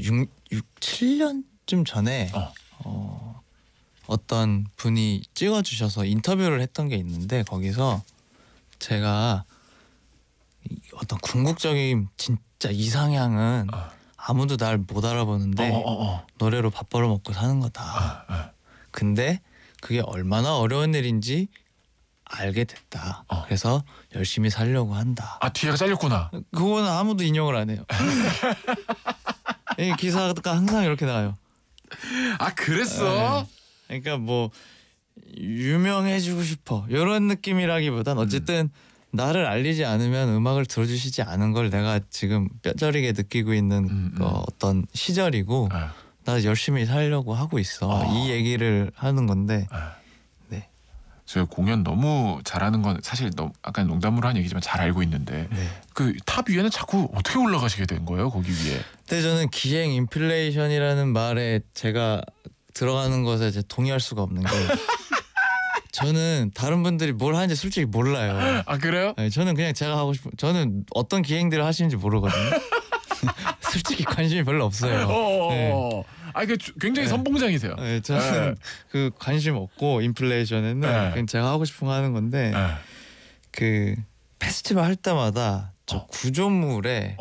7년쯤 전에 어떤 분이 찍어주셔서 인터뷰를 했던 게 있는데 거기서 제가 어떤 궁극적인 진짜 이상향은 아무도 날 못 알아보는데 노래로 밥 벌어먹고 사는 거다. 근데 그게 얼마나 어려운 일인지 알게 됐다. 그래서 열심히 살려고 한다. 아, 뒤에가 잘렸구나. 그거는 아무도 인용을 안 해요. 이 기사가 항상 이렇게 나와요. 아, 그랬어? 그러니까 뭐 유명해지고 싶어 이런 느낌이라기보단 어쨌든 나를 알리지 않으면 음악을 들어주시지 않은 걸 내가 지금 뼈저리게 느끼고 있는 어떤 시절이고 나 열심히 살려고 하고 있어. 이 얘기를 하는 건데 네. 저 공연 너무 잘하는 건 사실 너무 약간 농담으로 한 얘기지만 잘 알고 있는데 그 탑 위에는 자꾸 어떻게 올라가시게 된 거예요? 거기 위에. 근데 저는 기행 인플레이션이라는 말에 제가 들어가는 것에 이제 동의할 수가 없는 게 저는 다른 분들이 뭘 하는지 솔직히 몰라요. 아, 그래요? 네, 저는 그냥 제가 하고 싶은 저는 어떤 기행들을 하시는지 모르거든요. 솔직히 관심이 별로 없어요. 네. 아, 그 굉장히 선봉장이세요. 네, 저는 그 관심 없고 인플레이션에는 그냥 제가 하고 싶은 거 하는 건데 그 페스티벌 할 때마다 저 구조물에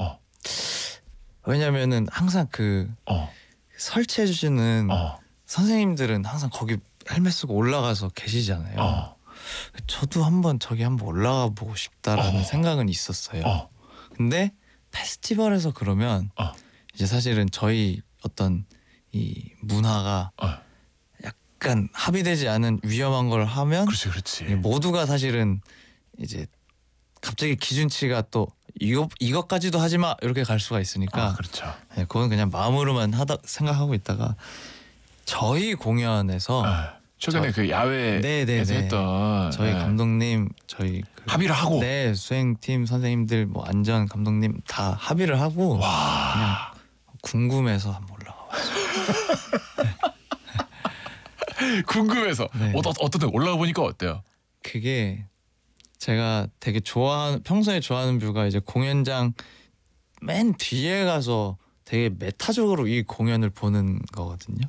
왜냐면은 항상 그 설치해 주시는 선생님들은 항상 거기 헬멧 쓰고 올라가서 계시잖아요. 저도 저기 한번 올라가 보고 싶다라는 생각은 있었어요. 근데 페스티벌에서 그러면 이제 사실은 저희 어떤 이 문화가 약간 합의되지 않은 위험한 걸 하면 그렇지. 모두가 사실은 이제 갑자기 기준치가 또 이것까지도 하지 마 이렇게 갈 수가 있으니까 그렇죠. 네, 그건 그냥 마음으로만 생각하고 있다가 저희 공연에서 최근에 그 야외에서 했던 저희 감독님 저희 합의를 하고 수행팀 선생님들 뭐 안전 감독님 다 합의를 하고 그냥 궁금해서 한번 올라가 봤어요. 궁금해서 어떤 데 올라가 보니까 어때요? 그게 제가 되게 평소에 좋아하는 뷰가 이제 공연장 맨 뒤에 가서 되게 메타적으로 이 공연을 보는 거거든요.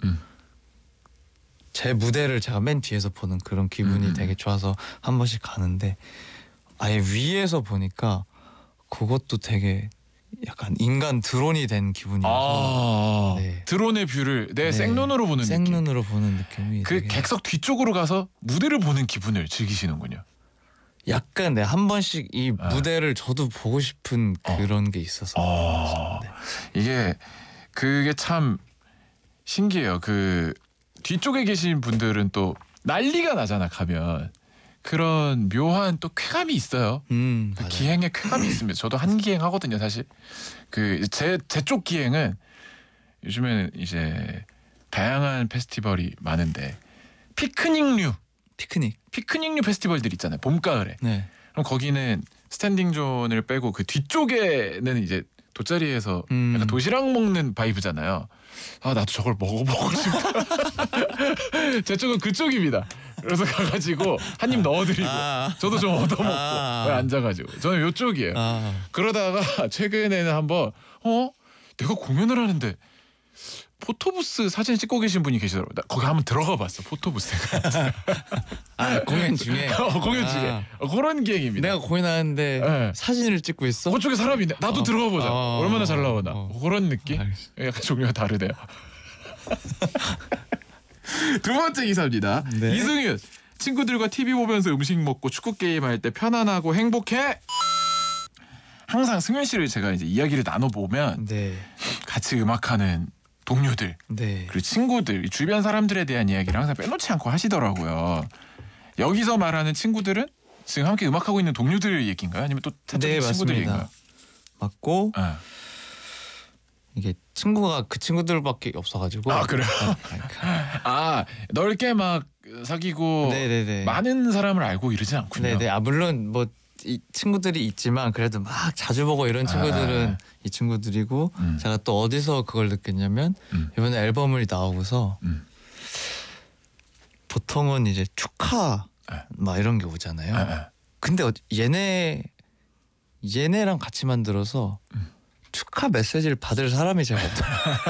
제 무대를 제가 맨 뒤에서 보는 그런 기분이 되게 좋아서 한 번씩 가는데 아예 위에서 보니까 그것도 되게 약간 인간 드론이 된 기분이어서 드론의 뷰를 내 생눈으로 보는 느낌. 생눈으로 보는 느낌이 그 객석 뒤쪽으로 가서 무대를 보는 기분을 즐기시는군요. 약간 한 번씩 이 무대를 저도 보고 싶은 그런 게 있어서 이게 그게 참 신기해요. 그 뒤쪽에 계신 분들은 또 난리가 나잖아 가면. 그런 묘한 또 쾌감이 있어요. 그 기행에 쾌감이 있습니다. 저도 한 기행 하거든요, 사실. 그 제 쪽 기행은 요즘에는 이제 다양한 페스티벌이 많은데 피크닉류 페스티벌들 있잖아요. 봄, 가을에. 그럼 거기는 스탠딩 존을 빼고 그 뒤쪽에는 이제 돗자리에서 약간 도시락 먹는 바이브잖아요. 아, 나도 저걸 먹어보고 싶다. 제 쪽은 그쪽입니다. 그래서 가가지고 한 입 넣어드리고 저도 좀 얻어먹고 앉아가지고 저는 요쪽이에요. 그러다가 최근에는 한번 내가 공연을 하는데 포토부스 사진 찍고 계신 분이 계시더라고요. 나 거기 한번 들어가 봤어. 포토부스에. 공연 중에? 공연 중에. 그런 기행입니다. 내가 공연하는데 사진을 찍고 있어? 그쪽에 사람이 있네. 나도 들어가 보자. 얼마나 잘 나오나. 그런 느낌? 약간 종류가 다르네요. 두 번째 기사입니다. 이승윤. 친구들과 TV 보면서 음식 먹고 축구 게임할 때 편안하고 행복해. 항상 승윤 씨를 제가 이제 이야기를 나눠보면 같이 음악하는 동료들 그리고 친구들 주변 사람들에 대한 이야기를 항상 빼놓지 않고 하시더라고요. 여기서 말하는 친구들은 지금 함께 음악하고 있는 동료들 얘기인가요? 아니면 또 사적인 친구들 얘기인가요? 맞고 이게 친구가 그 친구들밖에 없어가지고 그래요? 넓게 막 사귀고 많은 사람을 알고 이러진 않군요. 물론 뭐 이 친구들이 있지만 그래도 막 자주 보고 이런 친구들은 이 친구들이고 제가 또 어디서 그걸 느꼈냐면 이번에 앨범을 나오고서 보통은 이제 축하 막 이런 게 오잖아요. 근데 얘네랑 같이 만들어서 축하 메시지를 받을 사람이 제가 없어요.